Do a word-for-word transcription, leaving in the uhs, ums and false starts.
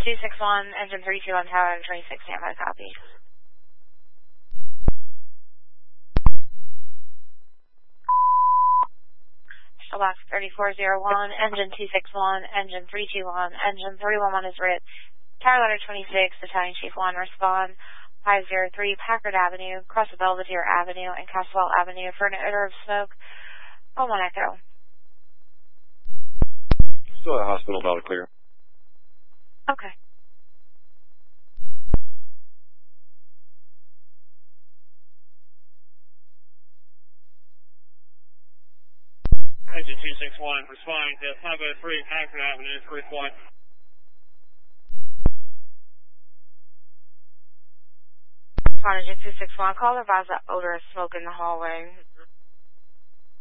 two six one, engine three two on tower twenty-six, standby, copy. Box thirty-four oh one, engine two six one, engine three two one, engine three one one is writ. Tower letter twenty-six, Battalion Chief one, respond five oh three Packard Avenue, cross of Belvedere Avenue and Caswell Avenue for an odor of smoke. Oh, one echo. Still at hospital, about to clear. Okay. Engine two six one, responding to five oh three Packard Avenue, three flight. Engine two six one, call advise that odor of smoke in the hallway.